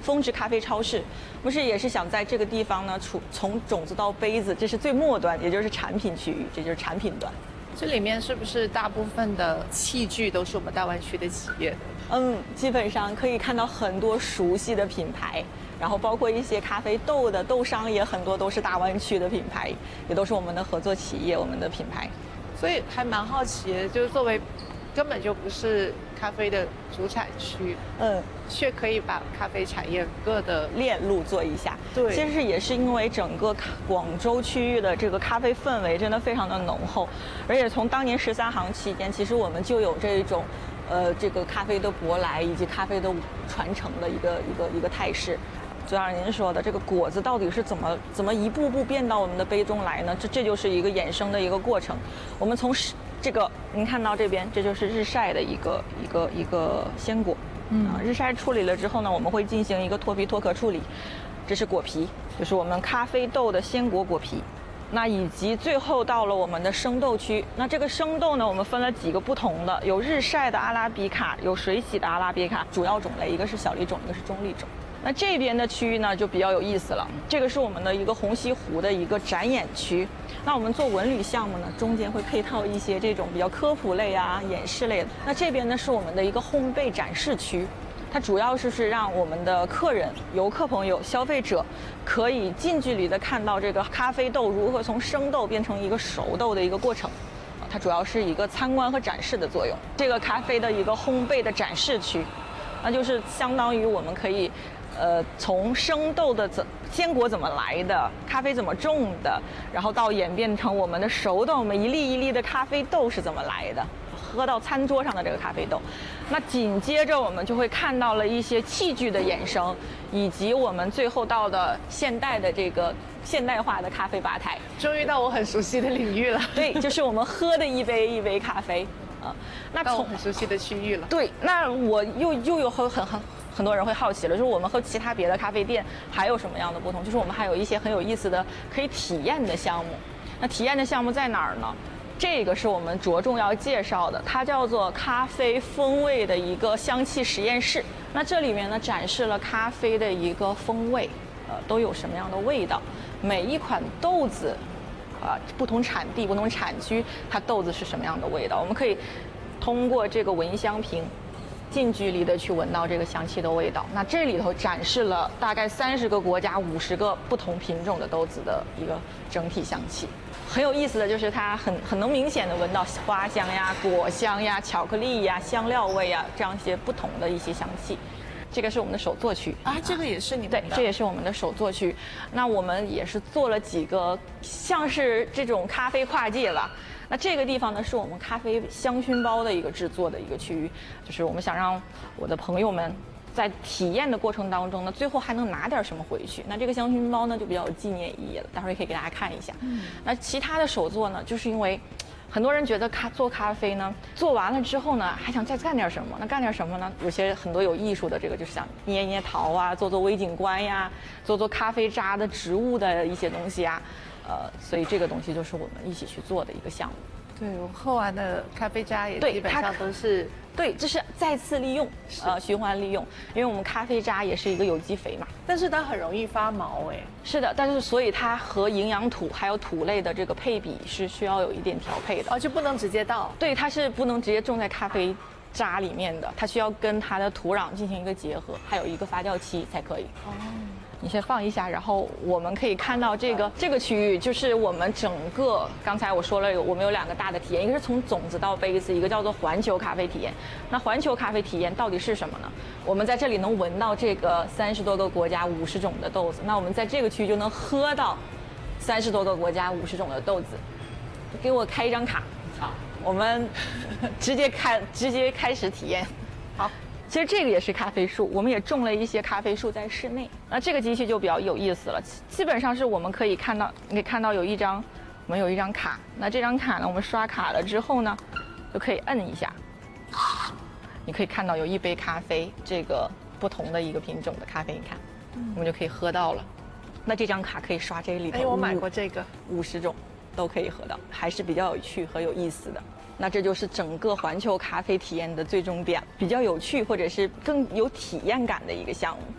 峰值咖啡超市，不是也是想在这个地方呢，从种子到杯子，这是最末端，也就是产品区域，这就是产品端。 这里面是不是大部分的器具都是我们大湾区的企业的？ 基本上可以看到很多熟悉的品牌，然后包括一些咖啡豆的豆商也很多都是大湾区的品牌，也都是我们的合作企业，我们的品牌。 所以还蛮好奇，就是作为根本就不是咖啡的主产区，却可以把咖啡产业各的链路做一下。 对， 其实也是因为整个广州区域的这个咖啡氛围真的非常的浓厚，而且从当年13行期间，其实我们就有这种，这个咖啡的舶来以及咖啡的传承的一个态势。就像您说的，这个果子到底是怎么一步步变到我们的杯中来呢？这就是一个衍生的一个过程。我们从这个您看到这边，这就是日晒的一个鲜果。日晒处理了之后呢，我们会进行一个脱皮脱壳处理。这是果皮，就是我们咖啡豆的鲜果果皮。那以及最后到了我们的生豆区。那这个生豆呢，我们分了几个不同的，有日晒的阿拉比卡，有水洗的阿拉比卡，主要种类一个是小粒种，一个是中粒种。那这边的区域呢就比较有意思了，这个是我们的一个虹吸湖的一个展演区。那我们做文旅项目呢，中间会配套一些这种比较科普类啊、演示类的。那这边呢是我们的一个烘焙展示区，它主要是让我们的客人、游客朋友、消费者可以近距离的看到这个咖啡豆如何从生豆变成一个熟豆的一个过程。它主要是一个参观和展示的作用。这个咖啡的一个烘焙的展示区，那就是相当于我们可以。从生豆的鲜果怎么来的，咖啡怎么种的，然后到演变成我们的熟豆，我们一粒一粒的咖啡豆是怎么来的，喝到餐桌上的这个咖啡豆。那紧接着我们就会看到了一些器具的衍生，以及我们最后到的现代的这个现代化的咖啡吧台。 终于到我很熟悉的领域了。 对，就是我们喝的一杯一杯咖啡。 那到我很熟悉的区域了。 对，那我又有很多人会好奇了，就是我们和其他别的咖啡店还有什么样的不同？就是我们还有一些很有意思的可以体验的项目。那体验的项目在哪儿呢？这个是我们着重要介绍的，它叫做咖啡风味的一个香气实验室。那这里面呢展示了咖啡的一个风味，都有什么样的味道？每一款豆子。不同产地、不同产区，它豆子是什么样的味道？我们可以通过这个闻香瓶，近距离的去闻到这个香气的味道。那这里头展示了大概30个国家、50个不同品种的豆子的一个整体香气。很有意思的就是它很能明显的闻到花香呀、果香呀、巧克力呀、香料味呀这样一些不同的一些香气。这个是我们的手作区啊，这个也是你们的。 对，这也是我们的手作区。那我们也是做了几个像是这种咖啡跨界吧。那这个地方呢，是我们咖啡香薰包的一个制作的一个区域，就是我们想让我的朋友们在体验的过程当中呢，最后还能拿点什么回去。那这个香薰包呢，就比较有纪念意义了，待会儿也可以给大家看一下。那其他的手作呢，就是因为。很多人觉得做咖啡呢，做完了之后呢，还想再干点什么？那干点什么呢？有些很多有艺术的，这个就是想捏捏陶啊，做微景观呀，做咖啡渣的植物的一些东西啊，所以这个东西就是我们一起去做的一个项目。 对，我喝完的咖啡渣也基本上都是。 对，这是再次利用，循环利用，因为我们咖啡渣也是一个有机肥嘛， 但是它很容易发毛哎。 是的，但是所以它和营养土还有土类的这个配比是需要有一点调配的。 就不能直接倒。 对，它是不能直接种在咖啡渣里面的，它需要跟它的土壤进行一个结合，还有一个发酵期才可以。你先放一下，然后我们可以看到这个区域，就是我们整个刚才我说了我们有2个大的体验，一个是从种子到杯子，一个叫做环球咖啡体验。那环球咖啡体验到底是什么呢？我们在这里能闻到这个30多个国家50种的豆子，那我们在这个区域就能喝到30多个国家50种的豆子。给我开一张卡，好，我们直接开始体验。好。其实这个也是咖啡树，我们也种了一些咖啡树在室内。那这个机器就比较有意思了，基本上是我们可以看到，你可以看到我们有一张卡。那这张卡呢，我们刷卡了之后呢，就可以摁一下，你可以看到有一杯咖啡，这个不同的一个品种的咖啡，你看，我们就可以喝到了。那这张卡可以刷这里头， 我买过这个 50种都可以喝到，还是比较有趣和有意思的。那这就是整个环球咖啡体验的最终点，比较有趣或者是更有体验感的一个项目。